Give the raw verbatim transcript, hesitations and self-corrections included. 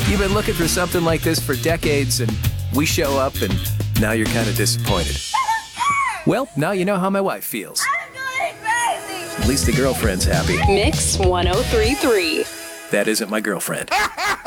You've been looking for something like this for decades, and we show up, and now you're kind of disappointed. Well, now you know how my wife feels. I'm going crazy. At least the girlfriend's happy. Mix one oh three point three. That isn't my girlfriend.